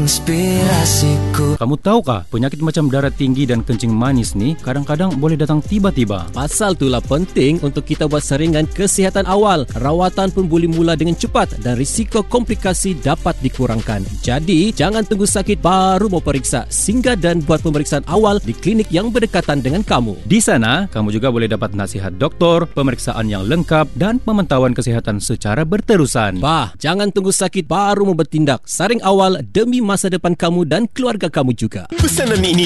inspirasiku. Kamu tahukah, penyakit macam darah tinggi dan kencing manis ni kadang-kadang boleh datang tiba-tiba. Pasal itulah penting untuk kita buat saringan kesihatan awal. Rawatan pun boleh mula dengan cepat dan risiko komplikasi dapat dikurangkan. Jadi, jangan tunggu sakit baru mau periksa. Singgah dan buat pemeriksaan awal di klinik yang berdekatan dengan kamu. Di sana, kamu juga boleh dapat nasihat doktor, pemeriksaan yang lengkap dan pemantauan kesihatan secara berterusan. Jangan tunggu sakit baru mau bertindak. Saring awal demi masa depan kamu dan keluarga kamu juga. Pesanan ini